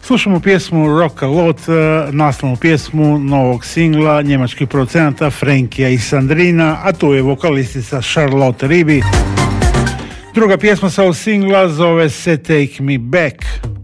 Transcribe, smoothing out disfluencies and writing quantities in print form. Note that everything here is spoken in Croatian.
Slušamo pjesmu Rock a Lot, naslovnu pjesmu novog singla njemačkih producenata Frankija i Sandrina, a tu je vokalistica Charlotte Ribi. Druga pjesma sa ovog singla zove se Take Me Back.